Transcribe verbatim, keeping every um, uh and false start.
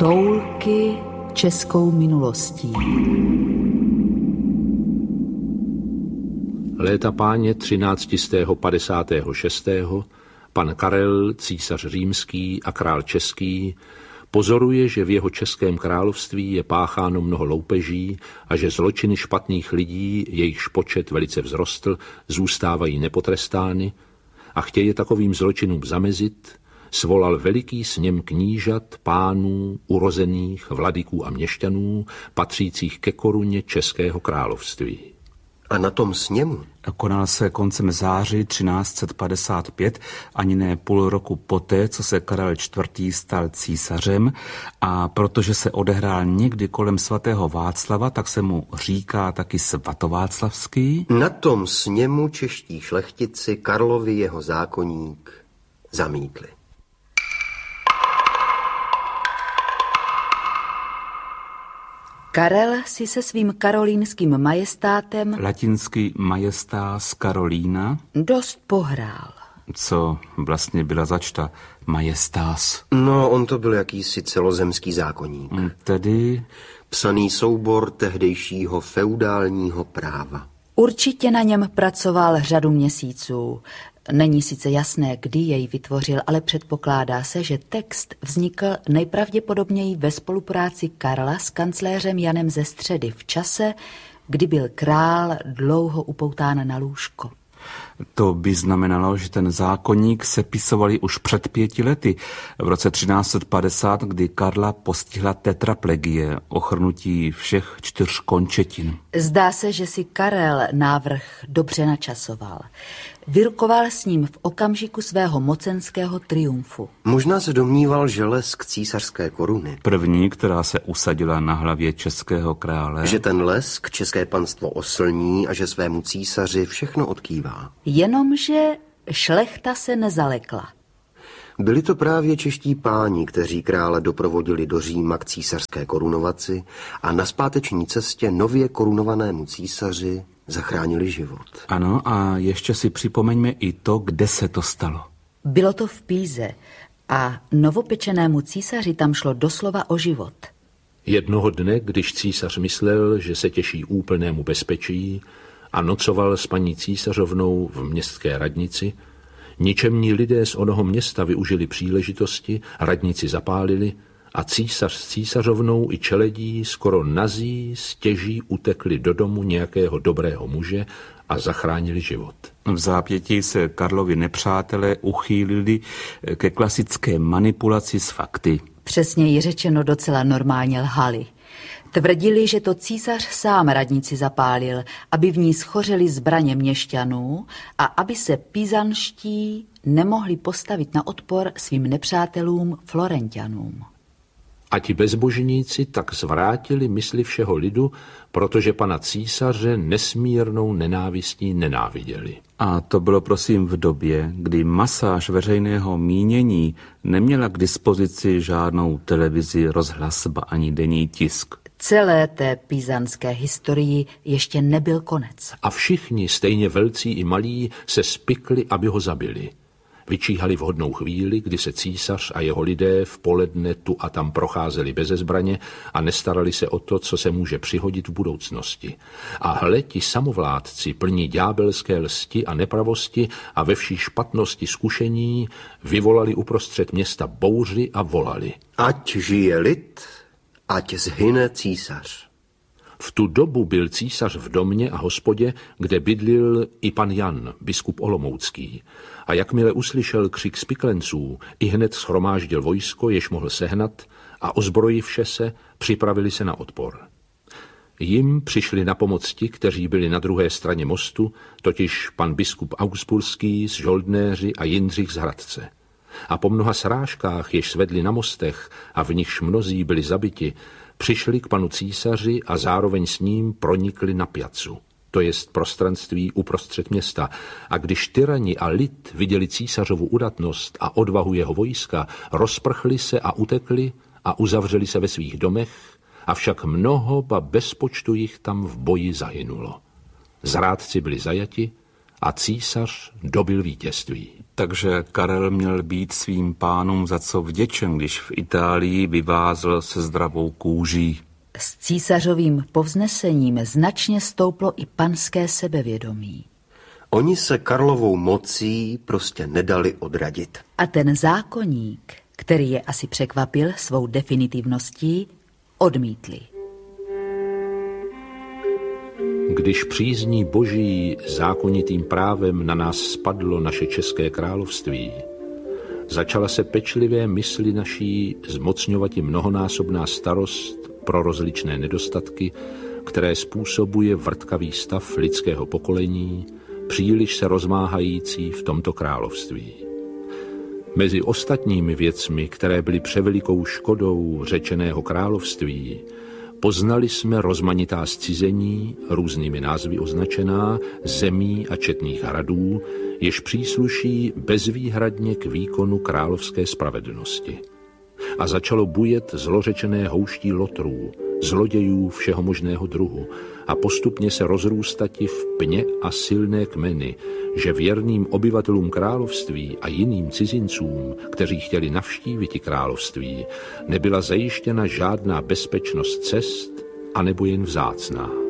Toulky českou minulostí. Léta páně třináctistého padesátého šestého pan Karel, císař římský a král český, pozoruje, že v jeho českém království je pácháno mnoho loupeží a že zločiny špatných lidí, jejichž počet velice vzrostl, zůstávají nepotrestány a chtěje takovým zločinům zamezit, svolal veliký sněm knížat, pánů, urozených, vladyků a měšťanů, patřících ke koruně českého království. A na tom sněmu? Konal se koncem září třináct set padesát pět, ani ne půl roku poté, co se Karel čtvrtý stal císařem, a protože se odehrál někdy kolem svatého Václava, tak se mu říká taky svatováclavský. Na tom sněmu čeští šlechtici Karlovi jeho zákoník zamítli. Karel si se svým karolínským majestátem, Latinsky majestas Karolína, dost pohrál. Co vlastně byla začta majestas? No, on to byl jakýsi celozemský zákoník. Tedy psaný soubor tehdejšího feudálního práva. Určitě na něm pracoval řadu měsíců. Není sice jasné, kdy jej vytvořil, ale předpokládá se, že text vznikl nejpravděpodobněji ve spolupráci Karla s kancléřem Janem ze Středy v čase, kdy byl král dlouho upoután na lůžko. To by znamenalo, že ten zákoník sepisovali už před pěti lety, v roce třináct set padesát, kdy Karla postihla tetraplegie, ochrnutí všech čtyř končetin. Zdá se, že si Karel návrh dobře načasoval. Vyrukoval s ním v okamžiku svého mocenského triumfu. Možná se domníval, že lesk císařské koruny, První, která se usadila na hlavě českého krále, že ten lesk české panstvo oslní a že svému císaři všechno odkývá. Jenomže šlechta se nezalekla. Byli to právě čeští páni, kteří krále doprovodili do Říma k císařské korunovaci a na zpáteční cestě nově korunovanému císaři zachránili život. Ano, a ještě si připomeňme i to, kde se to stalo. Bylo to v Píze a novopečenému císaři tam šlo doslova o život. Jednoho dne, když císař myslel, že se těší úplnému bezpečí a nocoval s paní císařovnou v městské radnici, ničemní lidé z onoho města využili příležitosti, radnici zapálili a císař s císařovnou i čeledí skoro nazí stěží utekli do domu nějakého dobrého muže a zachránili život. V zápětí se Karlovi nepřátelé uchýlili ke klasické manipulaci s fakty. Přesněji řečeno docela normálně lhali. Tvrdili, že to císař sám radnici zapálil, aby v ní schořely zbraně měšťanů a aby se pízanští nemohli postavit na odpor svým nepřátelům Florenťanům. A ti bezbožníci tak zvrátili mysli všeho lidu, protože pana císaře nesmírnou nenávistí nenáviděli. A to bylo prosím v době, kdy masáž veřejného mínění neměla k dispozici žádnou televizi, rozhlas ba ani denní tisk. Celé té pízanské historii ještě nebyl konec. A všichni, stejně velcí i malí, se spikli, aby ho zabili. Vyčíhali vhodnou chvíli, kdy se císař a jeho lidé v poledne tu a tam procházeli beze zbraně a nestarali se o to, co se může přihodit v budoucnosti. A hle, ti samovládci plní ďábelské lsti a nepravosti a ve vší špatnosti zkušení vyvolali uprostřed města bouři a volali: Ať žije lid, ať zhyne císař. V tu dobu byl císař v domě a hospodě, kde bydlil i pan Jan, biskup olomoucký. A jakmile uslyšel křik spiklenců, i hned shromáždil vojsko, jež mohl sehnat, a ozbrojivše se, připravili se na odpor. Jim přišli na pomoc ti, kteří byli na druhé straně mostu, totiž pan biskup Augsburský s žoldnéři a Jindřich z Hradce. A po mnoha srážkách, jež svedli na mostech a v nichž mnozí byli zabiti, přišli k panu císaři a zároveň s ním pronikli na piacu, to jest prostranství uprostřed města. A když tyrani a lid viděli císařovu udatnost a odvahu jeho vojska, rozprchli se a utekli a uzavřeli se ve svých domech, avšak mnoho, ba bez počtu jich tam v boji zahynulo. Zrádci byli zajati a císař dobyl vítězství. Takže Karel měl být svým pánům za co vděčen, když v Itálii vyvázl se zdravou kůží. S císařovým povznesením značně stouplo i panské sebevědomí. Oni se Karlovou mocí prostě nedali odradit. A ten zákoník, který je asi překvapil svou definitivností, odmítli. Když přízní boží zákonitým právem na nás spadlo naše české království, začala se pečlivé mysli naší zmocňovati mnohonásobná starost pro rozličné nedostatky, které způsobuje vrtkavý stav lidského pokolení, příliš se rozmáhající v tomto království. Mezi ostatními věcmi, které byly převelikou škodou řečeného království, poznali jsme rozmanitá zcizení, různými názvy označená, zemí a četných hradů, jež přísluší bezvýhradně k výkonu královské spravedlnosti. A začalo bujet zlořečené houští lotrů, zlodějů všeho možného druhu a postupně se rozrůstati v pně a silné kmeny, že věrným obyvatelům království a jiným cizincům, kteří chtěli navštívit království, nebyla zajištěna žádná bezpečnost cest, anebo jen vzácná.